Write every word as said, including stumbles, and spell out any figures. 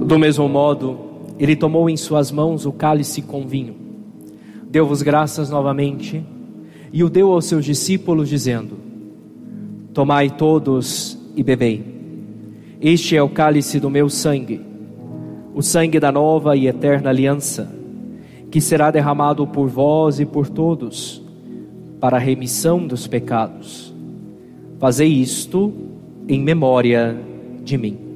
Do mesmo modo, ele tomou em suas mãos o cálice com vinho, deu-vos graças novamente e o deu aos seus discípulos, dizendo: tomai todos e bebei. Este é o cálice do meu sangue, o sangue da nova e eterna aliança, que será derramado por vós e por todos, para a remissão dos pecados. Fazei isto em memória de mim.